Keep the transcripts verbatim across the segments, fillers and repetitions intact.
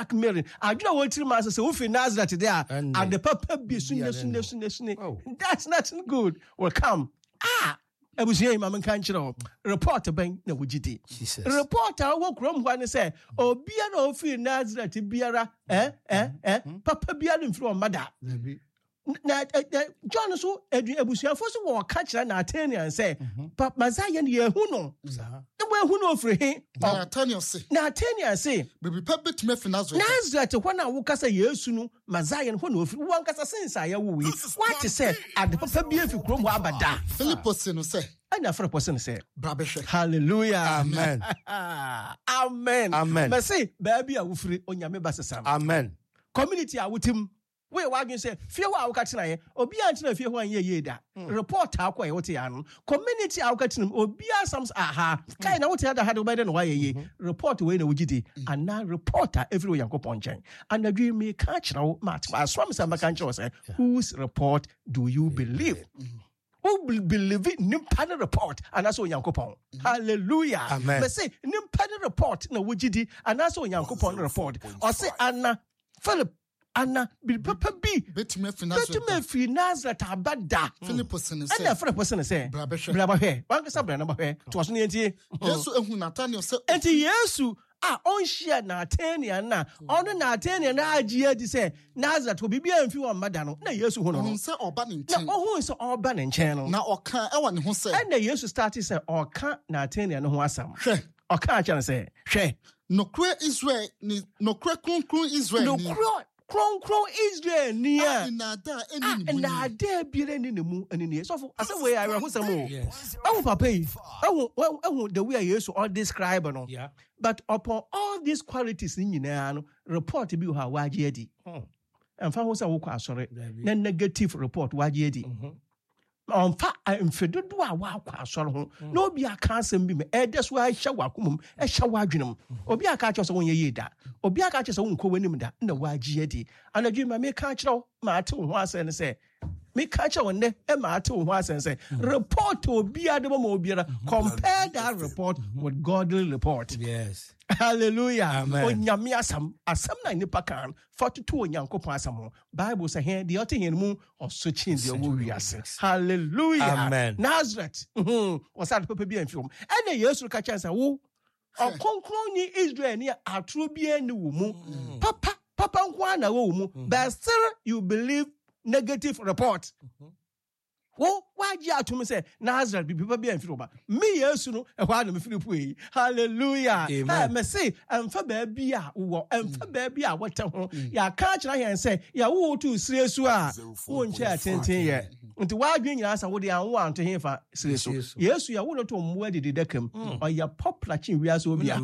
blackmailing. I do what three months say we Nazareth there and the papa be sunne sunne sunne sunne. That's not good. Will come. Ah, ebusie ma menka nkyere report ben na wugidi. Report a wo krom hwa ne say obia na ofi Nazareth biara eh eh eh papa biara mfiri o mada. Na John so ebusuafo so wo ka kire na Nathaniel say papa Messiah ne yehu no. Na wo hu no ofiri he. Nathaniel say. Nathaniel say baby papa betime fi Nazareth. Nazareth ho na wo kasa Yesu no Messiah ne ho na ofiri wo kasa sense aye wo wi. What say ade papa bi afi krom ho abada. Philippus no say and a for person say, Brabeshe. Hallelujah. Amen. Amen. Amen. But say, baby, I will free on your members. Amen. Community, I would him. We wagging say, fear what I'll catch na or be until if you one year ye da. Report how quite what yan. Community, I'll catch him or be some aha. Kind of what the other had by then why ye. Report away the wujidi. And now reporter everywhere you go punching. And the dream may catch now, Matt. I swam some country say, whose report do you believe? Who believe it? Nimpada report, and that's what Yankopon. Hallelujah. Amen. But say Nimpada report, no wujidi, and that's what Yankopon report. Or say Anna Philip. Anna be papa B. Betime fi Nazareth. Betime fi Nazareth abada. Philippus no say. And the Philippus no say. Brabeshe. Brabeshe. Wan ka sabra na bahwe. To aso ne ntie. Yesu ehu Nathaniel say. Enti Yesu ah on share Nathaniel na. Ono Nathaniel na agie di say Nazareth obi bia mfi wo mada no. Na Yesu hu no. Ohun say oba ne nchen. Na ohun say oba ne nchen no. Na oka e wa ne ho say. And the Yesu started say oka Nathaniel no ho asam. Hwe. Oka acha na say hwe. Nokre Israel ni nokre kronkron Israel ni. Nokre Kron kron Israel ni ah inada eni ni mu na da biere ni ne mu eni ni so for asa we I who some yes oh papa yi oh oh the way Yesu all describe no yeah but upon all these qualities ni nyina no report bi ha waje adi em fa ho say wo kwa asore na negative report waje adi on fa mfedodo a wa kwa asore ho na obi aka asem bi me e de so a hya wakomum e hya wadwenum obi aka acho so won ye da obi aka acho so won ko wanim da na waji adi anadwi ma me ka akiro ma ate ho asen say me ka akiro ne e ma ate ho asen say report obi ade mo obi ra compare that report with godly report. Yes. Hallelujah. Amen. Onyame asam asam na nipa kan forty-two onyankopon asam Bible say here the ote here mu osochin the owo wiase. Hallelujah. Amen. Nazareth. Mhm. Wasa de papa bi anfom. Ene Yesu ka chansa wo okonkron ni Israel ni atro bi ani wo mu. Papa papa nkwa na wo mu. But still you believe negative report. Wo waji atumi say Nazareth bi people bi anfiri oba me Yesu no e hwa na me firi pu hallelujah eh me say emfa ba bi a wo emfa ba bi a wote ho ya ka kira hen say ya wo tu siresu a wo nche atenten ye nti wadwe nyina sa wo de anwo anto hen fa siresu Yesu ya wo no to mmo adidi dakam o ya popular chin wi aso obi a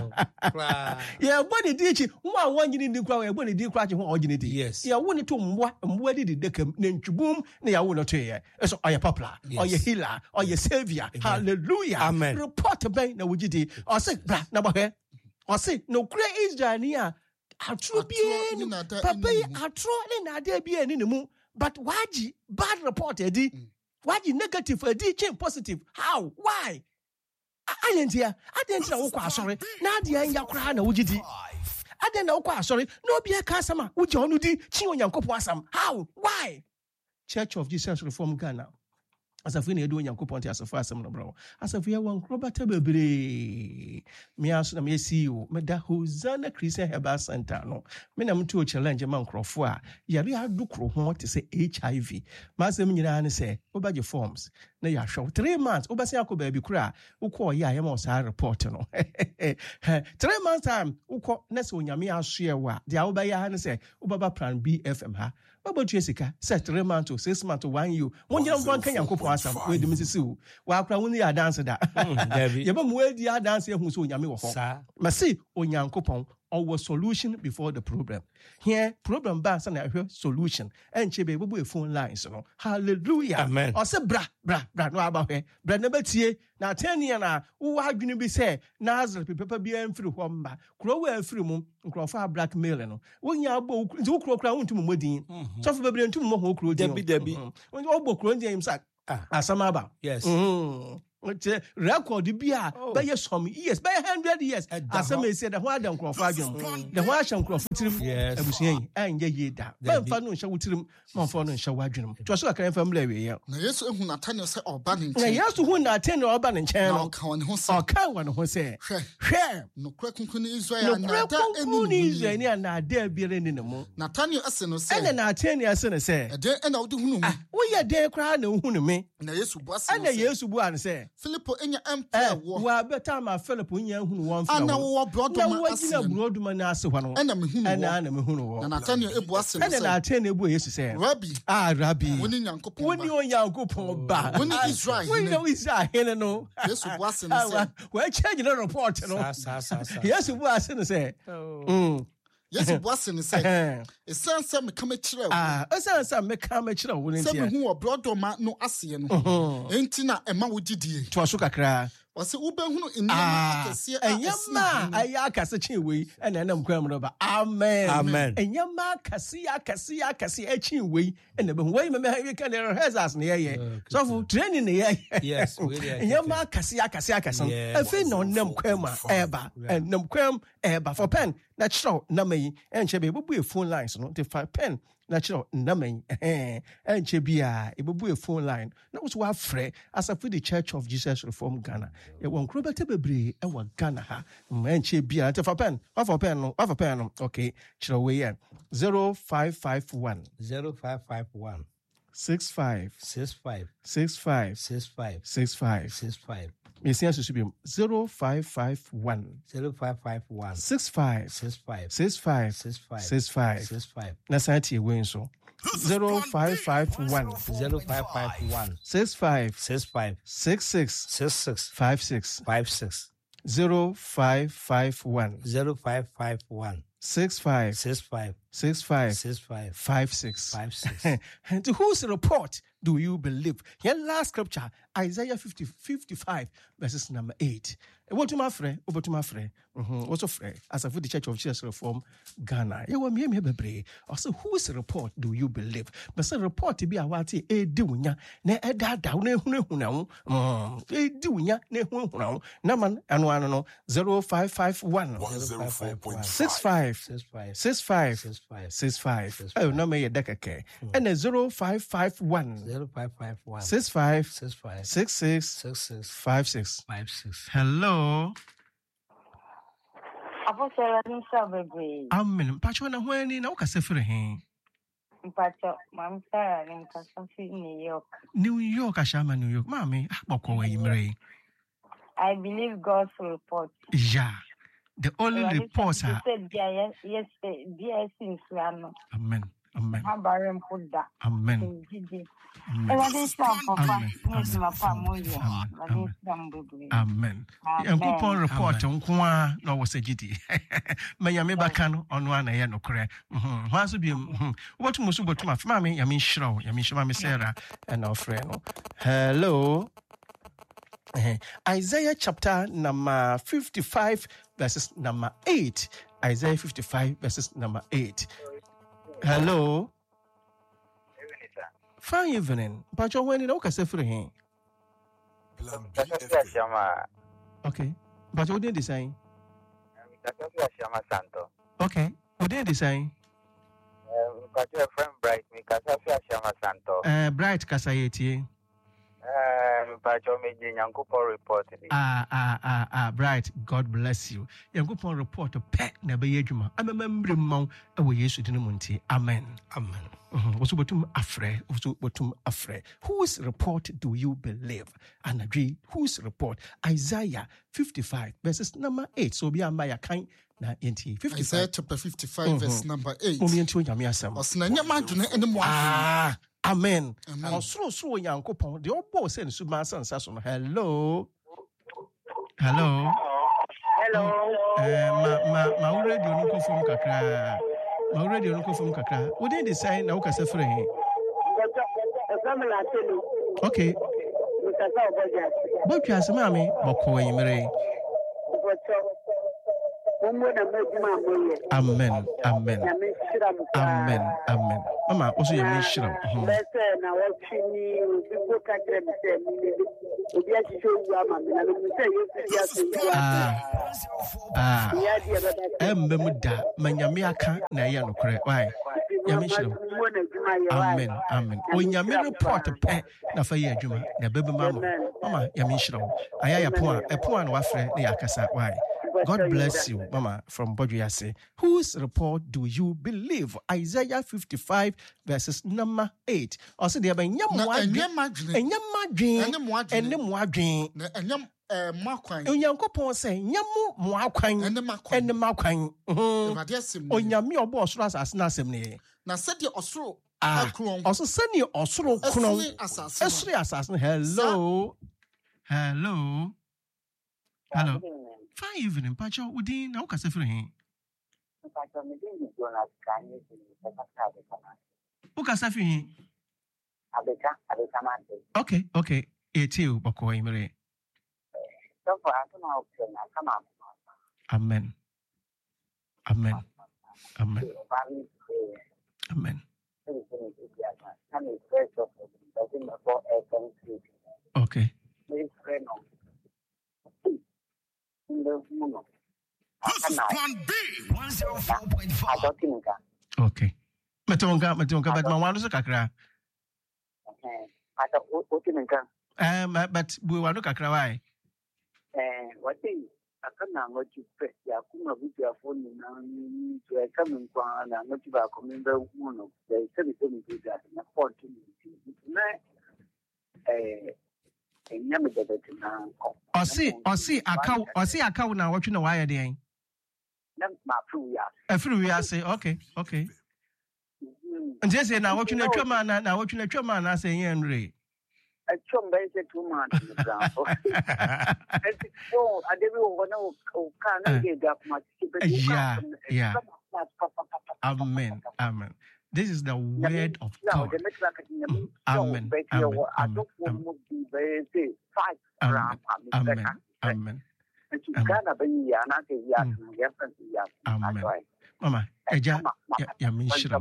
ya body di chi wo a wonyini ndi kwa ya body di kwa chi ho ogini di ya wo ne to mmo mmo adidi dakam na ntwubum na ya wo no to ye so are you popular yes. Or you healer or you savior. Amen. Hallelujah. Amen. Report ben na wujidi or say bra na bahwe or say no great Israel nia atro bi papa atro ni na de bi ani mu but waji bad report edi mm. Waji negative edi change positive how why ayentia adentia wo kwa asore na de anya kra na wujidi aden na wo kwa asore no bi aka asama wuji onu di chi onyankopon asam how why Church of Jesus Reform Ghana. As a fini edu Nyankopon ti asafo asem no bro. As a fia wan krobata bebre. Me aso na me C E O, me da Hosanna Christian Herbal Center no. Me na mtu o challenge man krofo a yare adukro ho te say H I V. Ma asem nyina ne say obaje forms na ya hwe three months obase akoba bi kura ukọ ya ya ma osa report no. three months time ukọ na se onyame asoe wa. Dia obaya ne say obaba plan B F M ha. Obotu esika say three months or six months or one year. Wonjira mvan kan Nyankopon asam we de misisi wo. Wa akra woni ya dance da. Yeba mu we dia dance ehun so onyame wo ho. Ma see Onyankopon our solution before the problem. Here, problem ba sa na hwe solution. Enche be bubu e phone lines no. Hallelujah. Amen. O se bra bra bra no aba hwe. Bra na betie na ten year na wo adwene bi se Nazareth papa bi amfiri ho mba. Kuro wa afiri mu nkrofo blackmail no. Wonya abo nti wo kuro kura wontum modin. So for bebre ntum mo ho kuro din. Debi debi. Wo bo kuro din im sa asama ba. Yes. Mm. record bi a be ye some years be one hundred years asem e say the ho adam krofo adwom the ho ahyam krofo tirim abusua yi anye ye da be mfa no nhya wotirim manfo no nhya wadwom to so akran fam la we ye na Yesu ehu Nathaniel say oba ne nchen na Yesu hu Nathaniel oba ne nchen no ka won ho say oka won ho say hwe no kura kunkun Israel na da eni ni Israel ni na da biere ni ne mu Nathaniel ase no say ene Nathaniel ase ne say ede ena wodi hunu mu wo ye den kra na hu ne me na Yesu bu ase ene Yesu bu an say Philip enya empire wo wa beta ma Philip nya hunu won fa ana wo brodoma ase na brodoma na ase hɔ no ena me hunu wo ena na me hunu wo na Nathaniel ebu ase no ena Nathaniel ebu Yesu say Rabbi ah Rabbi woni Nyankopɔn woni o Nyankopɔn ba woni Israel woni o Israel hene no Yesu bu ase no say we change the report no Yesu bu ase no say mm Yesu bu ase no say esan say me kama kire wo ah esan say me kama kire wo ne ntia say me hu obrodoma no ase no enti na ema wo didie to so kakra wase ubehunu enyama akese a enyama aya akase chinwe ena na mkwam no ba amen amen enyama akase akase akase achinwe ena be we me me kan rehearsals ne ye so for training ne ye yes we dey enyama akase akase akase afi no nam kwam eba nam kwam eba for pen na chiro na mai enche be bubu phone lines no the pen natural namen eh enche bia ebebu e phone line na wo so wa frɛ asafu the Church of Jesus Reform Ghana e won kro bete bebre e wa Ghana ha enche bia te fa pen fa fa pen no fa fa pen no okay chiro we ye zero five five one zero five five one six five six five six five six five six five six five Messiah Susubim zero five five one zero five five one six five six five six five six five six five six five na santi we so zero five five one zero five five one six five six five six six six six five six five six zero five five one zero five five one six five six five six five six five five six five six. And to whose report do you believe? Here last scripture, Isaiah fifty, fifty-five, verses number eight. What to my friend, over to my friend, what's a friend, as a for the Church of Jesus Reform Ghana. You want me, me, baby. Also, whose report do you believe? But some report to be a what a doing, ne a da down, ne huno, a doing, ne huno, Naman, and one no zero five five one six five six five six five six five six five. Oh, no, me a decade. And a zero five five one zero five five one six five six five six six six six five six five six. Hello. Apostle Nisha baby. Amen. Pacho na hweni na ukase fere he. Pacho, Mama Sarah in Kasafi, New York. New York ashama New York. Mami, boko we imre. I believe God's report. Yeah. The only Well, reports he are said, yes, yes, yes, in Flano. Amen. Amen. Habarim put that. Amen. And I didn't stop for Amen. my family. Amen. Amen. Yankopon report nkwa na wo se gidi. Me ya me baka no ono ana ye no kore. Mhm. Ho aso bi mhm. Obotu musu botu ma fama me ya me nhirawo, ya me nhima me Sarah and our friend no. Hello. Isaiah chapter number fifty-five verses number eight. Isaiah fifty-five verses number eight. Hello. Fine evening. But you're winning okay, say for him. Okay. But you didn't design. Okay. You didn't design. But your friend Bright, me Casafia Shama Santo. Uh, Bright Casayeti. But your major Yankupo reported. Ah, ah, ah, ah, Bright. God bless you. Yankupo report a pet never yejuma. I'm a member mount away yesu dinamunti. Amen. Amen. What's botum afre? What's botum afre? Whose report do you believe? And agree. Whose report? Isaiah fifty-five, verses number eight. So be a maya kind na enti fifty-five. Isaiah chapter fifty-five, mm-hmm. verse number eight. Omi enti onyame asem. Osna nyama dune ene mo. Ah, amen. Amen. Osro so Yankopon. The obo say nsu man sansa so no. Hello. Hello. Hello. Eh ma ma ma radio no confirm kakra. Ma radio no confirm kakra. We dey decide na ukase frɛ he. Okay. But you as mama boko yimre. Amen. Amen. Amen. Amen. Mama, also you mean shira. Ah. Ah. Embemuda manyame aka na ya no kore. Why? Yame shira. Amen. Amen. Onyame report pe na fa ye adwuma na bebe mama. Mama, yame shira. Aya ya po a, e po a no afre na yakasa. Why? God bless you, Mama, from Bodriase. Whose report do you believe? Isaiah fifty-five, verses number eight. Also, there be nyamwadwe, enyamadwe, enemwadwe, enyam eh makwan. Onyankopon say nyamu moakwan, ene makwan. Onyame obo osoro asase na asem ne. Na sede osoro ah, also send you osoro kron. Esre asase. Hello. Hello. Hello. Fine evening, Pacho. Udin, na ukasa firi hin. Pacho, me din Jonas Kanye ni sekata kana. Ukasa firi hin. Abeka, abeka mate. Okay, okay. Etiu bako imere. So for asuna option na kama. Amen. Amen. Amen. Amen. Okay. This is Plan B one oh four point five. Okay. Matonga, matonga, but my one is a kakra. Um, but we want to kakra. Why? Eh, what is I can't go to press the Akuma with your phone now to a coming one and not to a member one of the seven to that in a fourteen. Eh, or see, or see, a cow, or see a cow now watching a wire day. A few years say, okay, okay. And just say now watching a chuma, now watching a chuma, I say, Henry. A chum base two months. Oh, I didn't know who can get up much. Yeah, yeah. Amen, amen. This is the word of God. Amen. Amen. Amen. Amen. Amen. Amen. Amen. Mama, eja ya minshira.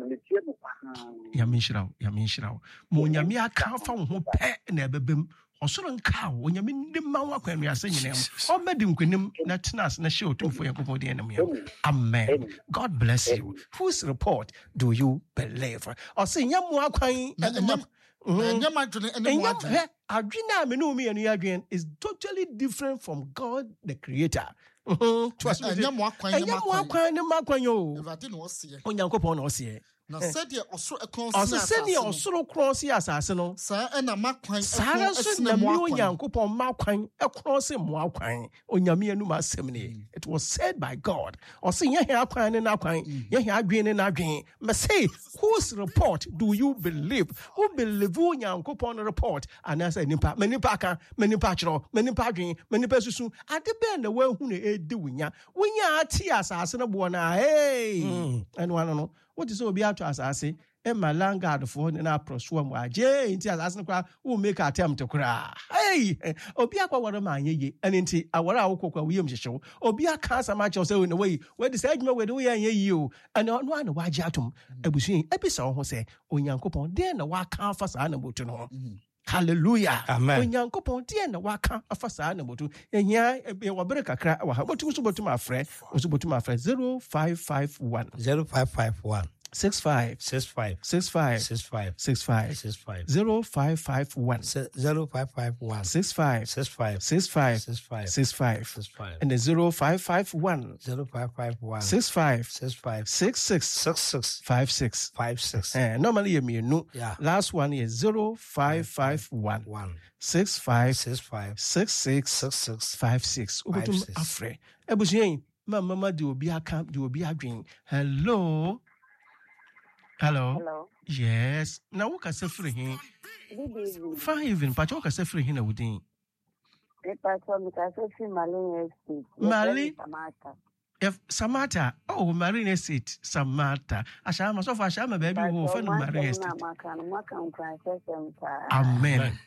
Ya minshira, ya minshira. Mo nyame aka fa ho pe na ebebem. Osoro nka wo nyame ndimma wa kwanu ya senyinem. O medi nkwenim na tenas na hye otumfo yankopon de enam yam. Amen. God bless you. Whose report do you believe? O se nyamu akwan na nyam adwene ene mo adwene. Adwene a me no me anu adwene is totally different from God the creator. Mhm. Nyamu akwan ne Nyamu akwan ne makwan yo. Evade no ose. Onyankopon na ose. Na said ye osoro ekron si asase. Ose se osoro kron si asase no. Sa e na makwan ekron ese na mo Onyankopon makwan ekron si mo akwan. Onyame anu ma asem ne. It was said by God. Ose ye he akwan ne na akwan, ye he adwen ne na adwen. Me say, whose report do you believe? Who believe Onyankopon report? And I say nipa, me nipa kan, me nipa chro, me nipa adwen, me nipa susu. Ade be na wan hu ne edi wunya. Wunya ati asase no bo na. Hey. And one no. What is obi ato asase e malangard for na proswo mu aje nti asase no kwa wo make attempt kura hey obi akwa woro ma anyeye ene nti aworo awokokwa wo yem hyehyew obi aka asama che say we no way we dey say adwuma we dey we anyeye o ene no ana waje atom abusuin ebisa ho say onyankopon dey na waka afa sa na botu no. Hallelujah. Amen. Onyankopon dey na waka afa sa na botu ehia e wobere kakra wa botu so botu ma frɛ so botu ma frɛ zero five five one zero five five one Six five six five six five six five six five six five zero five five one zero five five one six five six five six five six five six five six five and the zero five five one zero five five one six five six five six six six six five six five six. Eh, normally you mean no. Yeah. Last one is zero five five one one six five six five six six six six five six. Ubutum afre. Ebusuyen, mama mama di obi aka di obi adwen. Hello. Hello. Hello. Yes. Now who can say free him? Good evening. Fine evening. But who can say free him na within? Pacho, because I see Marine Estate. Marine? Samata. If Samata. Oh, Marine Estate. Samata. Ashama so far Ashama baby who for Marine Estate. Amen.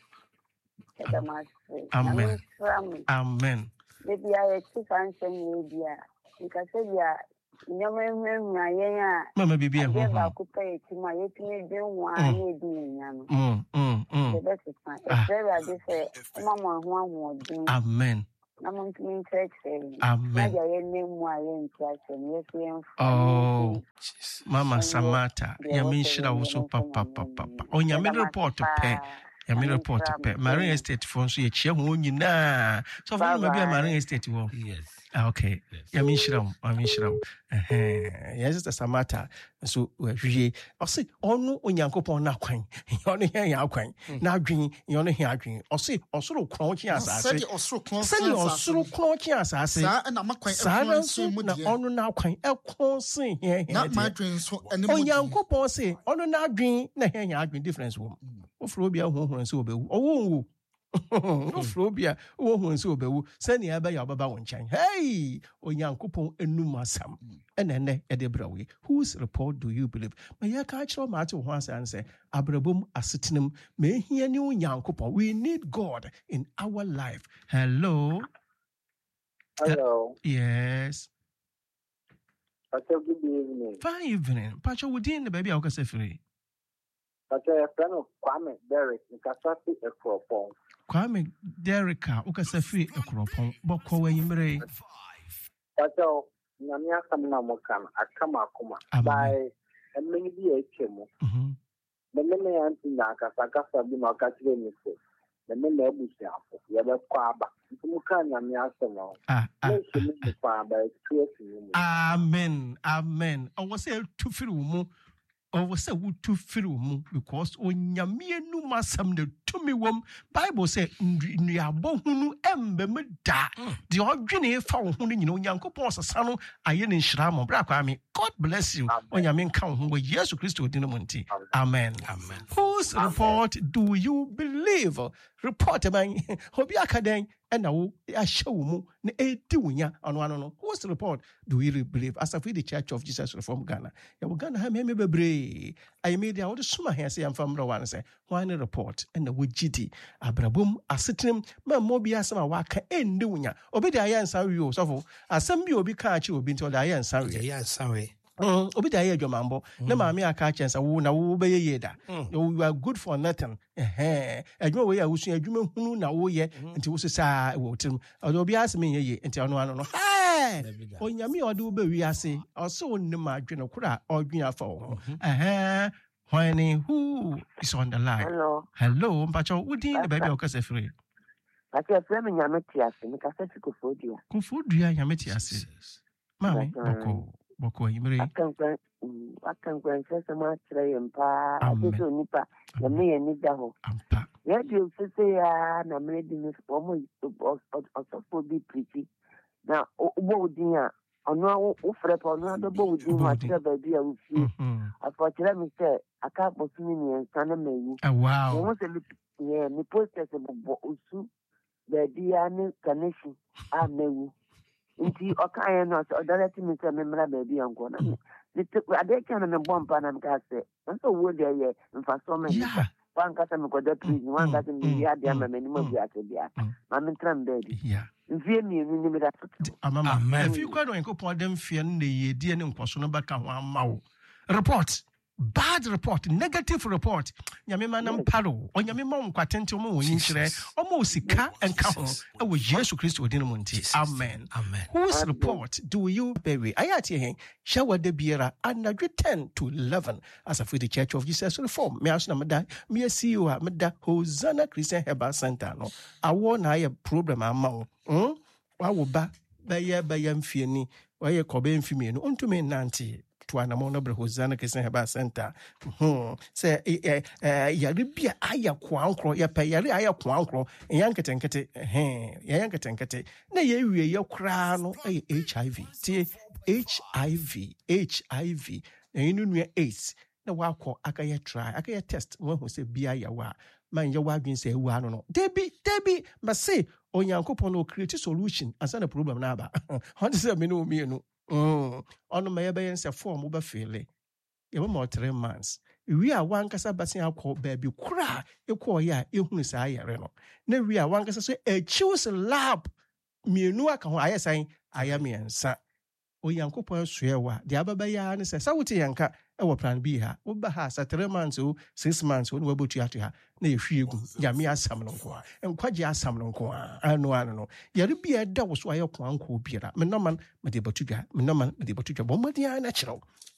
Amen. Amen. Maybe I have two fancy media. Because ya nyama ya Mama bibi e ya ho. ba ku pay ti ma ye ti me den wa ye di nyama. Mm mm mm. The best is fine. It's very I say mama ho ho din. Amen. Na mo ntimi church say. Amen. Na ya ye ne mu a ye ntia se ye fi en. Oh, Mama Samata, Yamin Shira was so papa papa. On your middle report to pay. Your middle report to pay. Marine Estate phone so you cheer who you na. So for maybe a Marine Estate will. Yes. Okay. Yamin Shira, Yamin Shira. Yes, it's a Samata. So we I say, oh no, on Yankopon na quine. You only hear your quine. Now dream, you only hear dream. Or say, or sort of crouching as I say. Or so close. Send you or sort of crouching as I say. And I'm quite Silence na ono na kwan ekon here here. Not my dream so and Onyankopon say ono na adwen na here here adwen difference wo. Ofro bia ho ho nse obewu. Owo Ofro bia wo ho nse obewu. Sani aba ya baba won chan. Hey, Onyankopon enum asam. Ene ne e de brawe. Whose report do you believe? Ma ya ka kiro ma ate ho asan say abrabom asetenem me hia ni Onyankopon. We need God in our life. Hello. Hello. Yes. Pastor, good evening. Fine evening. Pacho, we didn't the baby I was free. Pastor, a friend of Kwame Derek, in Kasasi, a cropon. Kwame Dereka, Ukasa free a cropon, Boko Yimre. Pastor, Namia Samnamokan, a Kamakuma, by a many years. The many auntie Nakasaka Sabino Catherine. The men of the shop, the other Quaba, Mukan Namia Samo. Ah, ah, Amen, Amen. I was say to Firumu, or was say would to Firumu, because on Yamia Numa Sam the Tumi Wom, Bible say, Niabonu Embe da. The ordinary found who you know, Yanko Posa Sano, Ayen in Shramo, Brakwami. God bless you. On Yamin count who were Yesu Christo Dinamonti. Amen. Amen. Whose report do you believe? Report about Hobiakaden and now I show mu ne eighty-one on one on whose report do we believe as if the Church of Jesus Reform Ghana? Ya Ghana ha me bebre. I made the old summa here say I'm from Rwanda say one report and the wujiti abrabum asetem ma mobia sama waka endunya obi da ya nsan wi o sofo asem bi obi ka chi obi nti o da ya nsan wi Yeah, sorry. Mm, obi da ya adwamambo na maame aka chensa wo na wo be ye da you are good for nothing eh adwuma we ya wusu adwuma hunu na wo ye nti wo sesa wo tim obi asem ye ye nti ono ano no eh onyame ode wo be wi ase oso onnim adwene kura odwen afa wo eh when who is on the line? Hello. Hello, Mpacho, who the baby okase free? Ati afre me nyame tiase, me kasa tikofo dia. Kofo dua nyame tiase. Mami, boko. Boko yimre. Akankwan, akankwan sese ma kire yempa, adeso nipa, ya me ye ni da ho. Ampa. Ya di sese ya na me di me omo osofo bi priti. Na obo odin a ono wo frɛ pa ono adɔbɔ odin ma kire ba bi a wofi. Afɔ kire me sɛ aka bosumi ni ensa na mayi. Wow. Wo se yeah, me posters bo osu ba dia ni connection a mayi. Nti okaye no so direct me say me mra ba bi anko na me. Ni ade kan me bomba na me ka se. Nso wo de ye mfa so me. Yeah. Wan kasa me koda please, wan kasa me ya dia ma me ni mo bi ate bia. Ma me tram baby. Yeah. Nfie mi ni me da. Amama. If you kwado enko po dem fie ne ye die ne nkoso no baka ho ama wo. Report. Bad report, negative report. Nyame manam paro. Onyame ma nkwatente omo wonyi nkyere. Omo osika enka ho. Ewo Yesu Kristo odin mu nti. Amen. Amen. Whose report do you bury? Ayati hen. Shawa de biera anadwe ten to eleven as a for the Church of Jesus Reform. Me aso na meda, me C E O a meda Hosanna Christian Herbal Center no. Awo na aye problem ama wo. Hm? Wa wo ba ba ye ba ye mfie ni. Wa ye kobe mfie no. Ontumi nante. Tuana mo nobre Hosanna Christian Herbal Center. Hmm. Say eh eh yare bia aya kwankro ya pa yare aya kwankro yankete nkete eh yankete nkete na ye wie ye kra no eh H I V. Tie H I V, H I V. Na inu nua AIDS. Na wakọ aka ye try, aka ye test when who say bia ya wa. Man ye wadwin say wu ano no. Debi, debi, but say Onyankopon no create solution asa na problem na ba. Hon say me no me no. Mm. Ono ma yebe yense form uba fele. Yebe mo three months. We are one kasa basin akọ baby kura ekọ ya ehunu sa ayere no. Na we are one kasa so a choose lab mienu aka ho ayesan ayamiensa. Oyankopɔn soɛ wa de ababaya ne sɛ sa wote yanka e wo plan B ha wo ba ha sa three months o six months o ne wabotu ato ha na ye hwie gu nyame asam no nko a enkwaje asam no nko a ano ano no yare bia da wo so aye kwanko biara me no man me de batu dwa me no man me de batu dwa bo madia na kyerɛw